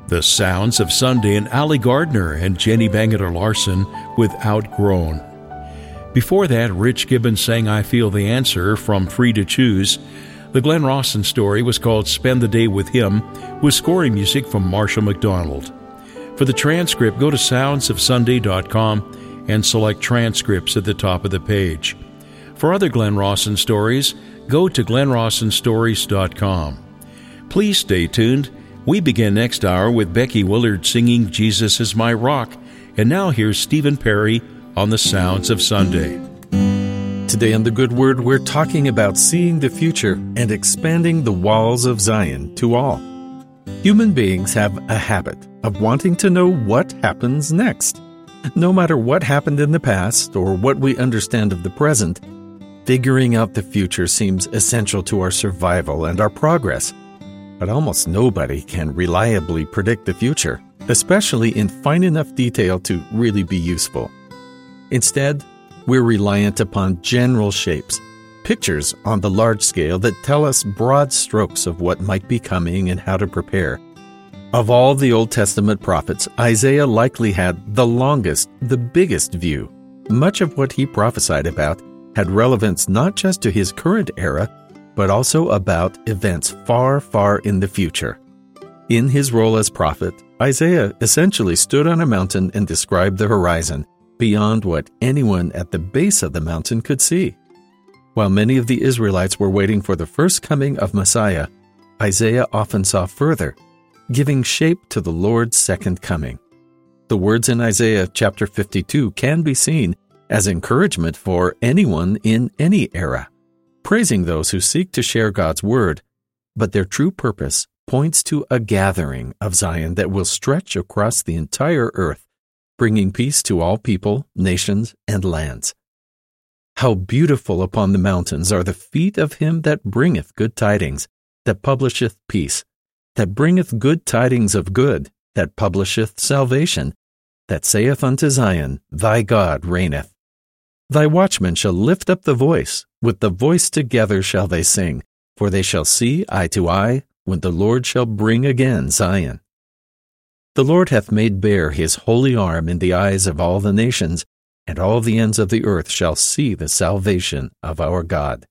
The Sounds of Sunday and Ali Gardner and Jenny Bangeter Larson with Outgrown. Before that, Rich Gibbons sang I Feel the Answer from Free to Choose. The Glenn Rawson story was called Spend the Day with Him, with scoring music from Marshall McDonald. For the transcript, go to soundsofsunday.com and select transcripts at the top of the page. For other Glenn Rawson stories, go to glennrawsonstories.com. Please stay tuned. We begin next hour with Becky Willard singing Jesus is My Rock. And now here's Stephen Perry on the Sounds of Sunday. Today on The Good Word, we're talking about seeing the future and expanding the walls of Zion to all. Human beings have a habit of wanting to know what happens next. No matter what happened in the past or what we understand of the present, figuring out the future seems essential to our survival and our progress. But almost nobody can reliably predict the future, especially in fine enough detail to really be useful. Instead, we're reliant upon general shapes, pictures on the large scale that tell us broad strokes of what might be coming and how to prepare. Of all the Old Testament prophets, Isaiah likely had the longest, the biggest view. Much of what he prophesied about had relevance not just to his current era, but also about events far, far in the future. In his role as prophet, Isaiah essentially stood on a mountain and described the horizon beyond what anyone at the base of the mountain could see. While many of the Israelites were waiting for the first coming of Messiah, Isaiah often saw further, giving shape to the Lord's second coming. The words in Isaiah chapter 52 can be seen as encouragement for anyone in any era, praising those who seek to share God's word, but their true purpose points to a gathering of Zion that will stretch across the entire earth, bringing peace to all people, nations, and lands. How beautiful upon the mountains are the feet of him that bringeth good tidings, that publisheth peace, that bringeth good tidings of good, that publisheth salvation, that saith unto Zion, Thy God reigneth. Thy watchmen shall lift up the voice, with the voice together shall they sing, for they shall see eye to eye, when the Lord shall bring again Zion. The Lord hath made bare his holy arm in the eyes of all the nations, and all the ends of the earth shall see the salvation of our God.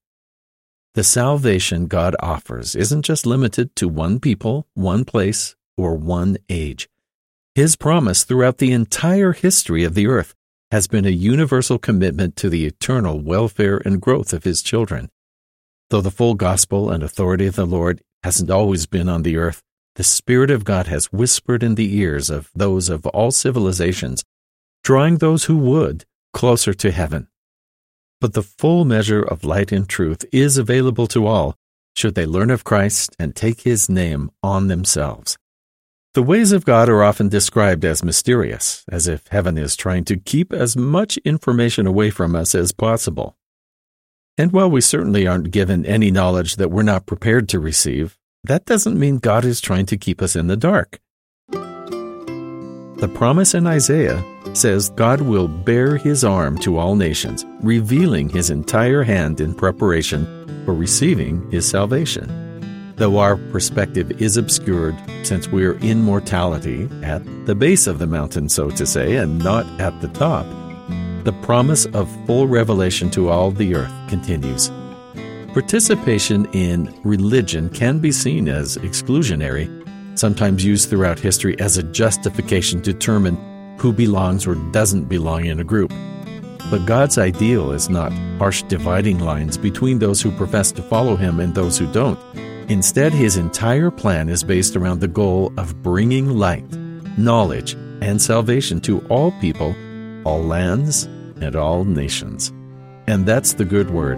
The salvation God offers isn't just limited to one people, one place, or one age. His promise throughout the entire history of the earth has been a universal commitment to the eternal welfare and growth of his children. Though the full gospel and authority of the Lord hasn't always been on the earth, the Spirit of God has whispered in the ears of those of all civilizations, drawing those who would closer to heaven. But the full measure of light and truth is available to all, should they learn of Christ and take his name on themselves. The ways of God are often described as mysterious, as if heaven is trying to keep as much information away from us as possible. And while we certainly aren't given any knowledge that we're not prepared to receive, that doesn't mean God is trying to keep us in the dark. The promise in Isaiah says God will bare his arm to all nations, revealing his entire hand in preparation for receiving his salvation. Though our perspective is obscured, since we're in mortality, at the base of the mountain, so to say, and not at the top, the promise of full revelation to all the earth continues. Participation in religion can be seen as exclusionary, sometimes used throughout history as a justification to determine who belongs or doesn't belong in a group. But God's ideal is not harsh dividing lines between those who profess to follow him and those who don't. Instead, his entire plan is based around the goal of bringing light, knowledge, and salvation to all people, all lands, and all nations. And that's the good word.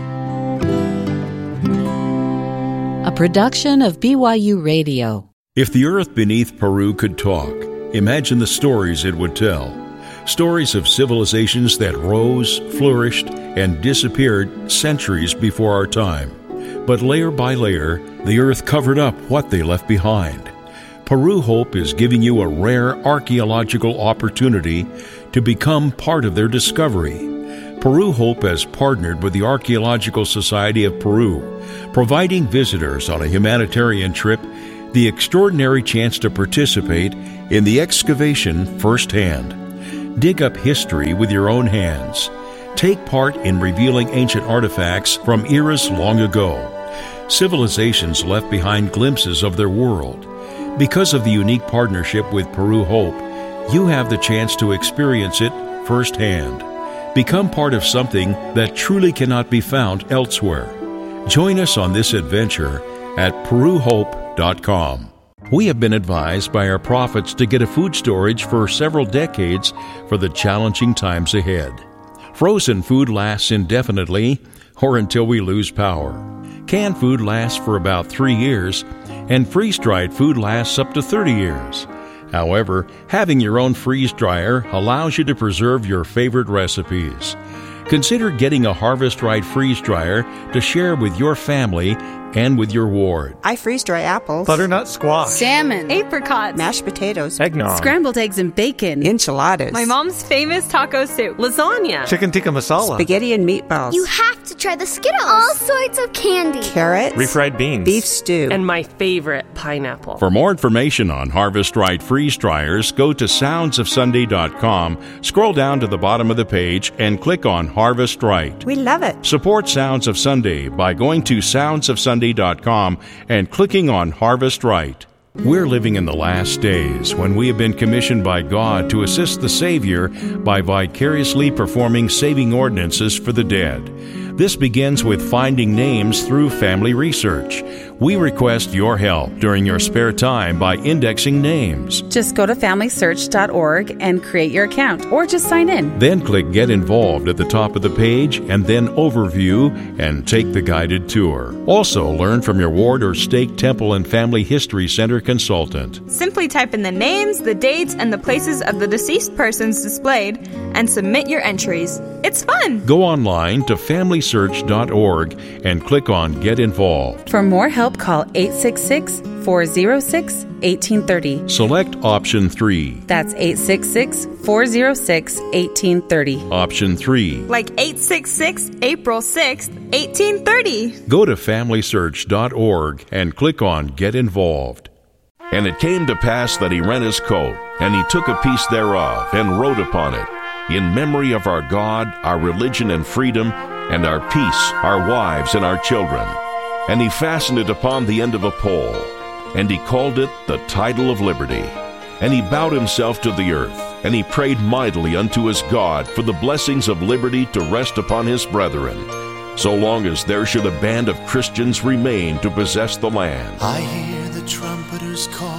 A production of BYU Radio. If the earth beneath Peru could talk, imagine the stories it would tell. Stories of civilizations that rose, flourished, and disappeared centuries before our time. But layer by layer, the earth covered up what they left behind. Peru Hope is giving you a rare archaeological opportunity to become part of their discovery. Peru Hope has partnered with the Archaeological Society of Peru, providing visitors on a humanitarian trip the extraordinary chance to participate in the excavation firsthand. Dig up history with your own hands. Take part in revealing ancient artifacts from eras long ago. Civilizations left behind glimpses of their world. Because of the unique partnership with Peru Hope, you have the chance to experience it firsthand. Become part of something that truly cannot be found elsewhere. Join us on this adventure at PeruHope.com. We have been advised by our prophets to get a food storage for several decades for the challenging times ahead. Frozen food lasts indefinitely or until we lose power. Canned food lasts for about 3 years, and freeze-dried food lasts up to 30 years. However, having your own freeze dryer allows you to preserve your favorite recipes. Consider getting a Harvest Right freeze dryer to share with your family and with your ward. I freeze dry apples, butternut squash, salmon, apricots, mashed potatoes, eggnog, scrambled eggs and bacon, enchiladas, my mom's famous taco soup, lasagna, chicken tikka masala, spaghetti and meatballs. You have to try the Skittles. All sorts of candy. Carrots, refried beans, beef stew, and my favorite, pineapple. For more information on Harvest Right freeze dryers, go to soundsofsunday.com, scroll down to the bottom of the page, and click on Harvest Right. We love it. Support Sounds of Sunday by going to soundsofsunday.com and clicking on Harvest Right. We're living in the last days when we have been commissioned by God to assist the Savior by vicariously performing saving ordinances for the dead. This begins with finding names through family research. We request your help during your spare time by indexing names. Just go to FamilySearch.org and create your account, or just sign in. Then click Get Involved at the top of the page, and then Overview, and take the guided tour. Also, learn from your ward or stake temple and family history center consultant. Simply type in the names, the dates, and the places of the deceased persons displayed, and submit your entries. It's fun! Go online to FamilySearch.org and click on Get Involved. For more help, call 866-406-1830. Select Option 3. That's 866-406-1830. Option 3. Like 866 April 6th, 1830. Go to FamilySearch.org and click on Get Involved. And it came to pass that he rent his coat, and he took a piece thereof, and wrote upon it, In memory of our God, our religion and freedom, and our peace, our wives and our children. And he fastened it upon the end of a pole, and he called it the Title of Liberty. And he bowed himself to the earth, and he prayed mightily unto his God for the blessings of liberty to rest upon his brethren, so long as there should a band of Christians remain to possess the land. I hear the trumpeters call.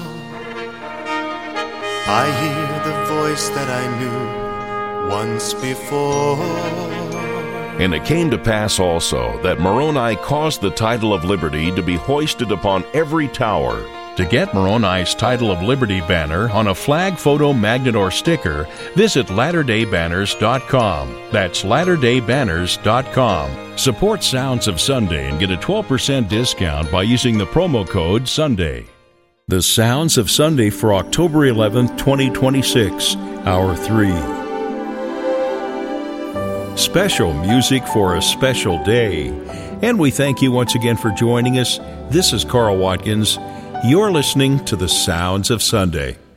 I hear the voice that I knew once before. And it came to pass also that Moroni caused the Title of Liberty to be hoisted upon every tower. To get Moroni's Title of Liberty banner on a flag, photo, magnet, or sticker, visit LatterdayBanners.com. That's LatterdayBanners.com. Support Sounds of Sunday and get a 12% discount by using the promo code SUNDAY. The Sounds of Sunday for October 11th, 2026, Hour 3. Special music for a special day. And we thank you once again for joining us. This is Carl Watkins. You're listening to the Sounds of Sunday.